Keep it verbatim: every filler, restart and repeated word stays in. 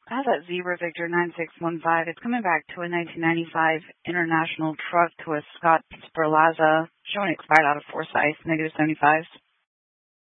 I have that Zebra Victor nine six one five. It's coming back to a nineteen ninety-five International truck to a Scott Perlaza, showing expired out of Forsyth, negative seventy-fives.